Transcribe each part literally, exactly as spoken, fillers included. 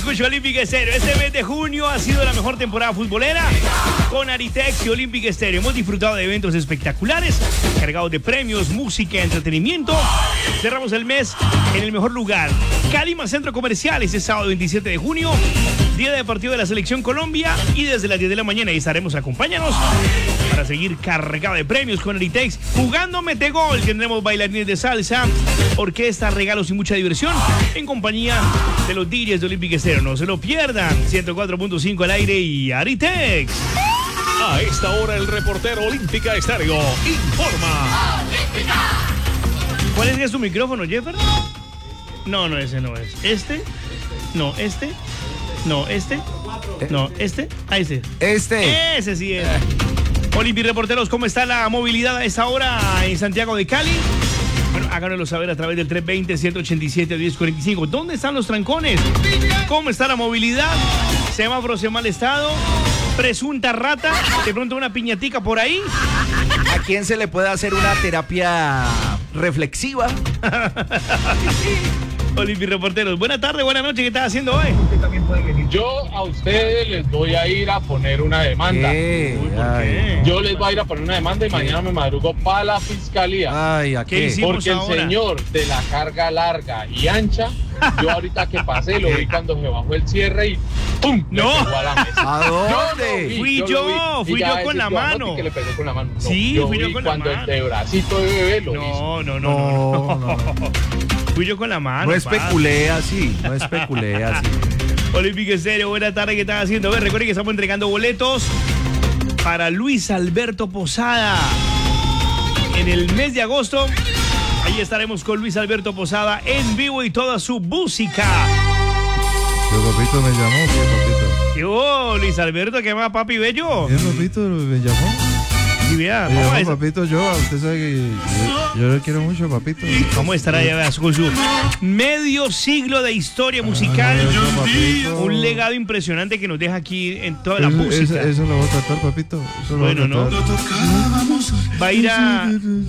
escucho Olympic Estéreo. Este mes de junio ha sido la mejor temporada futbolera con Aritex y Olympic Estéreo. Hemos disfrutado de eventos espectaculares, cargados de premios, música, entretenimiento. Cerramos el mes en el mejor lugar. Calima Centro Comercial, este sábado veintisiete de junio, día de partido de la Selección Colombia. Y desde las diez de la mañana ahí estaremos. Acompáñanos para seguir cargado de premios con Aritex. Jugando Mete Gol, tendremos bailarines de salsa, orquesta, regalos y mucha diversión en compañía de los D Js de Olympic Estéreo. No se lo pierdan. ciento cuatro punto cinco al aire y Aritex. A esta hora el reportero Olímpica Estéreo informa. ¿Cuál es que es tu micrófono, Jeffer? No, no, ese no es. ¿Este? No, este. No, este. No, este. Ah, este. Este. Ese sí es. Olympic Reporteros, ¿cómo está la movilidad a esta hora en Santiago de Cali? Bueno, háganoslo saber a través del tres dos cero, uno ocho siete, uno cero cuatro cinco. ¿Dónde están los trancones? ¿Cómo está la movilidad? Semáforos en mal estado. Presunta rata. De pronto una piñatica por ahí. ¿A quién se le puede hacer una terapia reflexiva? Olympic Reporteros, buena tarde, buena noche. ¿Qué estás haciendo hoy? Yo a ustedes les voy a ir a poner una demanda. ¿Qué? Uy, ¿por qué? Yo les voy a ir a poner una demanda y mañana me madrugo para la fiscalía. Ay, ¿a ¿Qué qué? hicimos? Porque el ahora? señor de la carga larga y ancha, yo ahorita que pasé lo vi cuando se bajó el cierre y ¡pum! No. Le pegó a la mesa. ¿A dónde? Yo lo vi, Fui lo yo, vi. Y fui ya yo va a con decir la Giovanotti mano. que le pegó con la mano. No, Sí, yo fui yo vi con la cuando mano. el de bracito de bebé lo hizo. No, no, no, no, no. No, Fui yo con la mano. no pa. especulé así, no especulé así. Olympic Estéreo, buena tarde, ¿qué están haciendo? A ver, recuerden que estamos entregando boletos para Luis Alberto Posada en el mes de agosto. Ahí estaremos con Luis Alberto Posada en vivo y toda su música. Yo, papito, me llamó, ¿qué, papito? ¿Qué hubo, Luis Alberto? ¿Qué más, papi bello? ¿Qué, papito, me llamó? Y vea, Me vamos, llamó, a, papito, yo, usted sabe que yo, yo lo quiero mucho, papito. vamos a estar allá vea, con su medio siglo de historia musical. Ay, eso, papito. Un legado impresionante que nos deja aquí en toda la Eso, música. eso, eso lo voy a tratar, papito. Eso lo Bueno, voy a ¿no? tratar. Va a ir a...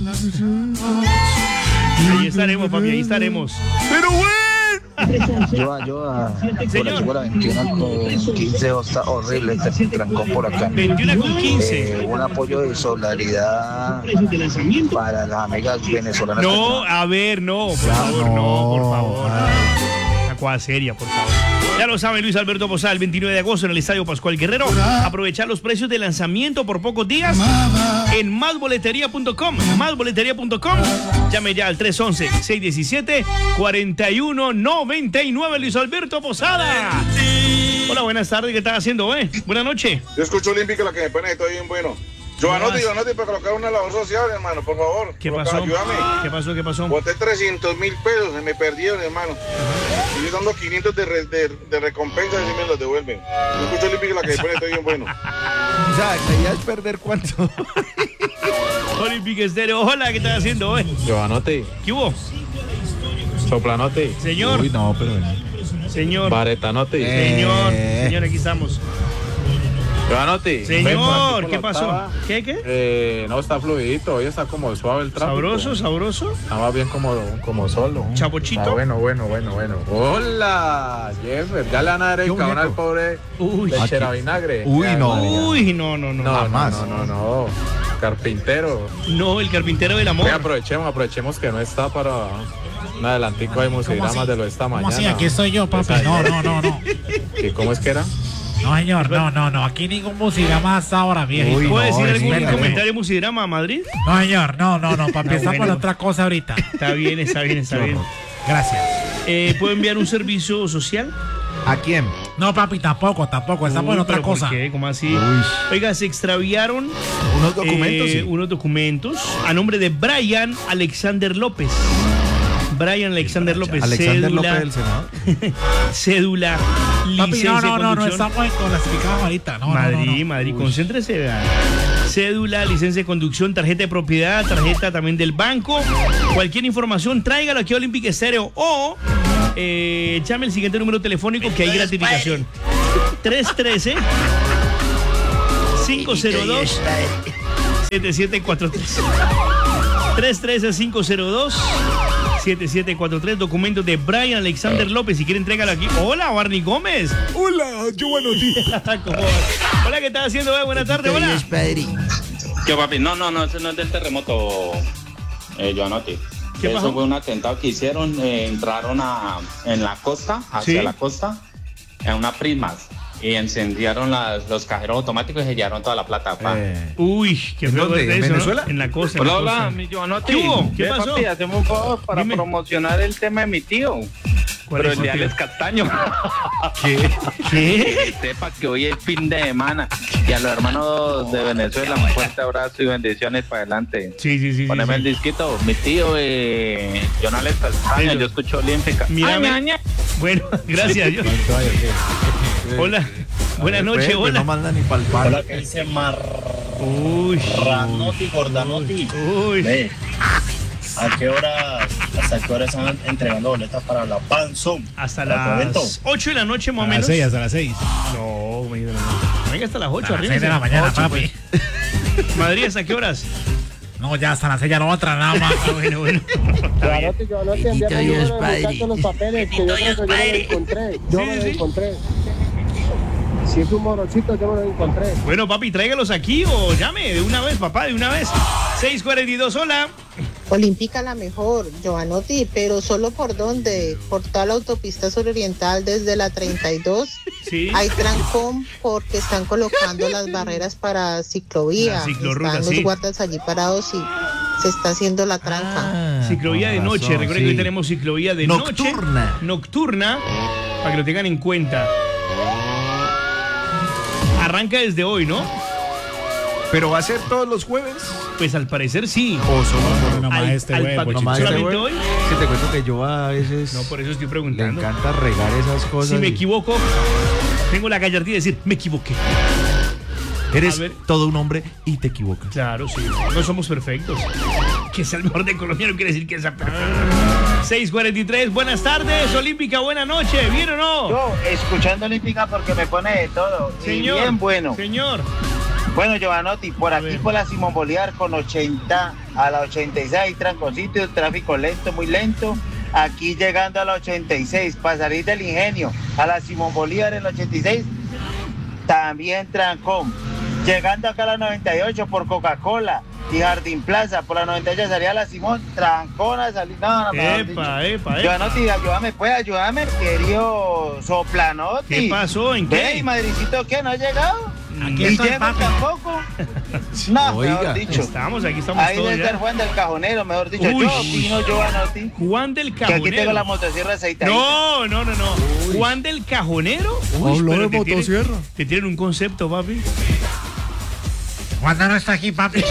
Ahí estaremos, papi, ahí estaremos. ¡Pero bueno! Yo, yo, a, por Señor. aquí por la veintiuno con quince, está horrible este trancón por acá. veintiuno con quince. Eh, un apoyo de solidaridad para las amigas venezolanas. No, a ver, no, por favor, no, por favor. Una cosa seria, por favor. Ya lo saben, Luis Alberto Posada, el veintinueve de agosto en el Estadio Pascual Guerrero. Aprovechar los precios de lanzamiento por pocos días en más boletería punto com. más boletería punto com. Llame ya al tres once, seiscientos diecisiete, cuarenta y uno noventa y nueve, Luis Alberto Posada. Hola, buenas tardes, ¿qué estás haciendo, eh? Buenas noches. Yo escucho Olímpica, la que me pone, estoy bien bueno. Giovanotti, Giovanotti, para colocar una labor social, hermano, por favor. ¿Qué Coloca, pasó? Ayúdame. ¿Qué pasó? ¿Qué pasó? Boté trescientos mil pesos, se me perdieron, hermano. Y yo dando quinientos de, re, de, de recompensa y me los devuelven. Yo escucho Olímpica, la que me pone, estoy bien bueno. O sea, la idea es perder cuánto. Olympic Estéreo, hola, ¿qué estás haciendo, eh? Giovanotti, ¿Qué hubo? Soplanotti, Señor, Uy, no, pero... señor, Baretanotti. Eh. señor, señor, aquí estamos. Giovanotti. Señor, ¿qué pasó? ¿Qué, qué? Eh, no, está fluidito, hoy está como suave el tráfico. ¿Sabroso, sabroso? Está más bien como, como solo. ¿Chapochito? Está bueno, bueno, bueno, bueno. Hola, Jeffer, ya le van a dar el ¿Qué cabrón al muñeco? pobre Uy, lechera vinagre. Uy, Ay, no. María. uy, no, no, no. No, No, no, Jamás. no, no, no. Carpintero. no, el carpintero del amor. Oye, aprovechemos, aprovechemos que no está para un adelantico de musigramas de lo de esta ¿Cómo mañana. así? Aquí estoy yo, papi. Esa- No, no, no, no. ¿Y cómo es que era? No, señor, no, no, no. Aquí ningún musigrama hasta ahora, viejito. Uy, ¿Puedo no, decir algún respétame. comentario de Musidrama Madrid? No, señor, no, no, no. Para Ah, empezar bueno. con otra cosa ahorita. Está bien, está bien, está bien. Gracias. Eh, ¿Puedo enviar un servicio social? ¿A quién? No, papi, tampoco, tampoco. Estamos en Uy, otra ¿pero por cosa. qué? ¿Cómo así? Uy. Oiga, se extraviaron Unos documentos, eh, sí. unos documentos a nombre de Brian Alexander López. Brian Alexander López. Alexander cédula, López del Senado. cédula, Papi, licencia no, no, de no, no conducción. estamos en clasificados ahorita. No, Madrid, no, no, no. Madrid, concéntrese. vea. Cédula, licencia de conducción, tarjeta de propiedad, tarjeta también del banco. Cualquier información, tráigalo aquí a Olympic Estéreo o eh, llame el siguiente número telefónico que hay gratificación. tres uno tres, cinco cero dos, siete siete cuatro tres. tres uno tres, cinco cero dos, siete siete cuatro tres, documentos de Brian Alexander López. Si quiere, entrégalo aquí. Hola, Barney Gómez. Hola, Giovanotti. Hola, ¿qué estás haciendo? Eh? Buenas tardes, hola. ¿Qué, papi? No, no, no, eso no es del terremoto, eh, Giovanotti. ¿Qué Eso pasó? fue un atentado que hicieron, eh, entraron a, en la costa, hacia ¿Sí? la costa, en unas prismas. Y encendieron las, los cajeros automáticos y se llevaron toda la plata, pa. Eh, Uy, qué ¿En feo dónde? verte ¿En eso, Venezuela? ¿no? En la costa. en Hola, la hola, costa. mi Giovanotti. ¿Qué hubo? ¿Qué Ve, pasó? papi, hacemos un favor para Dime. promocionar el tema de mi tío. ¿Cuál Pero es el tu de tío? Alex Castaño. ¿Qué? Que sepa que hoy es fin de semana. Y a los hermanos de Venezuela, un fuerte abrazo y bendiciones para adelante. Sí, sí, sí. Poneme sí, el sí. disquito. Mi tío, eh, yo no le Castaño, Eso. yo escucho Olímpica. Mírame. Ay, ñaña. Bueno, gracias. Yo- Hola. Buenas noches, pues, pues hola. no manda ni pa'l palo. Hola, que dice Uy. Marranotti, Gordanotti. Uy. Ve, ¿a qué hora, hasta qué hora están entregando boletas para la Panzón? Hasta ¿Para tu evento? las ocho de la noche más o A las menos. seis, hasta las seis. No, me diga la noche. Venga hasta las ocho, A las arriba. seis de la mañana, papi. Madrid, ¿hasta qué horas? No, ya hasta las seis ya no otra nada más. Ah, bueno, bueno. Está bien. Bendito Dios, Padre. los papeles que yo creo que yo me los encontré. Yo Sí, me los sí. encontré. Si es un morochito, yo me los encontré. Bueno, papi, tráigalos aquí o llame de una vez, papá, de una vez. seis cuarenta y dos, hola. Olímpica la mejor, Giovanotti, pero solo por dónde, por toda la autopista suroriental desde la treinta y dos. Sí. Hay trancón porque están colocando las barreras para ciclovía. La ciclorruta, Están los sí. guardas allí parados y se está haciendo la tranca. Ah, Ciclovía de con noche. razón, Recuerden que hoy sí. tenemos ciclovía de Nocturna. noche. Nocturna. Para que lo tengan en cuenta. Arranca desde hoy, ¿no? ¿Pero va a ser todos los jueves? Pues al parecer sí. ¿O solo por Nomás Al- este al güey, pa- por nomás chichón. este ¿Solamente güey? hoy? Sí, te cuento que yo a veces No, por eso estoy le preguntando. encanta regar esas cosas. Si me y- equivoco, tengo la gallardía de decir, me equivoqué. Eres A ver. todo un hombre y te equivocas. Claro, sí. No somos perfectos. Que sea el mejor de Colombia no quiere decir que sea perfecto. seis cuarenta y tres, buenas tardes, Olímpica, buena noche, ¿bien o no? Yo, escuchando Olímpica porque me pone de todo. Y Señor, bien bueno. Señor. Bueno, Giovanotti, por A aquí ver. por la Simón Bolívar con ochenta a la ochenta y seis, hay tranconcito, el tráfico lento, muy lento. Aquí llegando a la ochenta y seis, para salir del Ingenio a la Simón Bolívar en la ochenta y seis, también trancón. Llegando acá a la noventa y ocho por Coca-Cola y Jardín Plaza, por la noventa y ocho salía a la Simón, trancón a salir. No, no, mejor dicho. Epa, epa, epa. Giovanotti, ayúdame, pues, ayúdame, querido Soplanotti. ¿Qué pasó? ¿En qué? Ve, ¿y Madricito qué? ¿No ha llegado? Aquí ¿Y estoy, Jeffer papi. tampoco? No, Oiga, mejor dicho. Estamos, aquí estamos Ahí todos debe ya. estar Juan del Cajonero, mejor dicho. Uy. Yo opino Giovanotti. Juan del Que aquí tengo Cajonero. la motosierra aceitadita. No, no, no, no. Juan del Cajonero. Habló pero de te tienen- motosierra. Te tienen un concepto, papi. Cuando no está aquí, papi.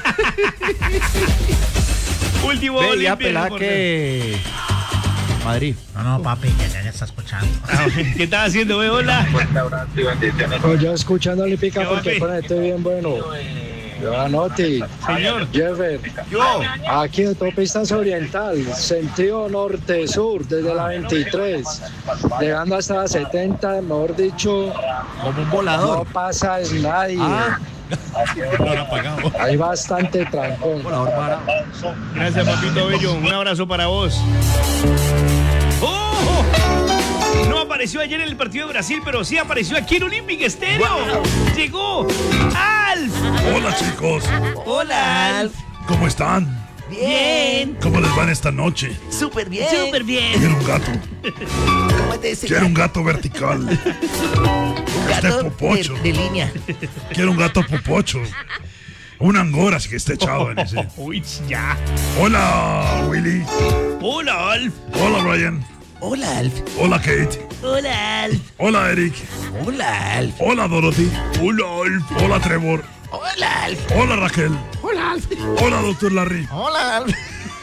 Último Ve, ya Olimpia, pelá reportero. que... Madrid. No, no, papi, que ya, ya está escuchando. Ah, ¿qué estás haciendo, ve? Hola. Fuerte abrazo y bendiciones. Pues yo escuchando Olímpica ¿Qué, porque papi? con estoy bien bueno. Giovanotti, Señor. Jeffer, Yo. aquí autopista oriental, sentido norte-sur, desde la veintitrés, llegando hasta la setenta, mejor dicho, Como un no volador. pasa nadie. Ah, No lo apagamos. Hay bastante trancón. volador para. Gracias, papito bello. Un abrazo para vos. ¡Oh! No apareció ayer en el partido de Brasil, pero sí apareció aquí en Olympic Estéreo. Llegó Alf. Hola, chicos. Hola, Alf. ¿Cómo están? Bien. ¿Cómo les va en esta noche? Súper bien. Súper bien. Quiero un gato. ¿Cómo te dice? Quiero un gato vertical. Un Este gato popocho. de, de línea. Quiero un gato popocho. Un angora que esté echado en ese. Uy, ya. Hola, Willy. Hola, Alf. Hola, Brian. Hola, Alf. Hola, Kate. Hola, Alf. Hola, Eric. Hola, Alf. Hola, Dorothy. Hola, Alf. Hola, Trevor. Hola, Alf. Hola, Raquel. Hola, Alf. Hola, doctor Larry. Hola, Alf.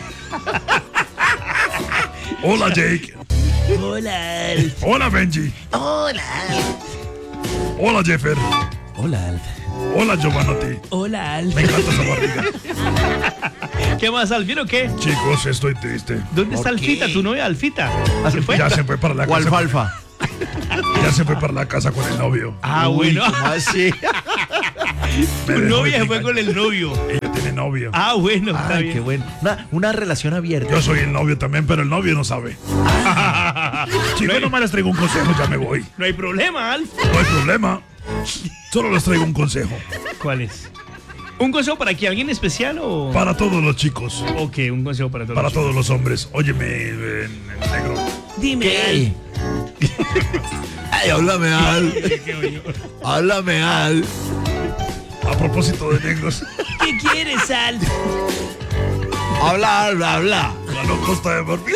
Hola, Jake. Hola, Alf. Hola, Benji. Hola, Alf. Hola, Jeffer. Hola, Alf. Hola, Giovanotti. Hola, Alf. Me encanta esa barriga. ¿Qué más, Alf? ¿Vieron qué? Chicos, estoy triste. ¿Dónde está ¿Por qué? Alfita, tu novia Alfita? ¿Se fue? Ya se fue para la O casa. alfalfa. Ya se fue para la casa con el novio. Ah, Uy, bueno. ¿cómo así? Tu Me dejó novia de se fue picar. con el novio. Ella tiene novio. Ah, bueno, está Ay, bien. qué bueno. Una, una relación abierta. Yo soy el novio también, pero el novio no sabe. Chicos, no me les traigo un consejo, ya me voy. No hay problema, Alf. No hay problema. Solo les traigo un consejo. ¿Cuál es? ¿Un consejo para que alguien especial o...? Para todos los chicos. Ok, un consejo para todos Para los todos los hombres. Óyeme, eh, negro. Dime, ¿Qué? Ay, háblame, Al. Háblame, Al. A propósito de negros. ¿Qué quieres, Alf? Habla, habla, habla. Ganó Costa de Marfil.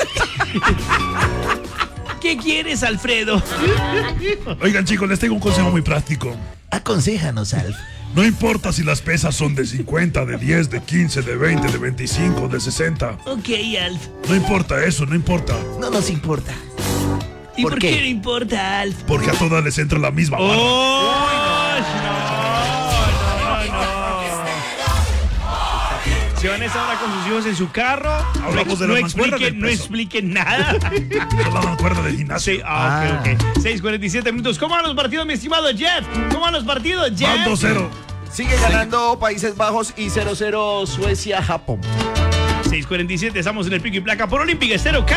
¿Qué quieres, Alfredo? Oigan, chicos, les tengo un consejo muy práctico. Aconséjanos, Alf. No importa si las pesas son de cincuenta, de diez, de quince, de veinte, de veinticinco, de sesenta. Ok, Alf. No importa eso, no importa. No nos importa. ¿Y ¿Por por, qué? qué? no importa, Alf? Porque a todas les entra la misma barra. ¡Oh! No, no, no, no. Se van a estar ahora con sus hijos en su carro. Hablamos de no las mancuernas expliquen, del no peso. expliquen nada. La mancuerda de gimnasio. Sí, ah, ok, ok. seis cuarenta y siete minutos. ¿Cómo van los partidos, mi estimado Jeff? ¿Cómo van los partidos, Jeff? Van dos cero. Sigue ganando Países Bajos y cero cero Suecia, Japón. seis cuarenta y siete, estamos en el pico y placa por Olímpica Estéreo.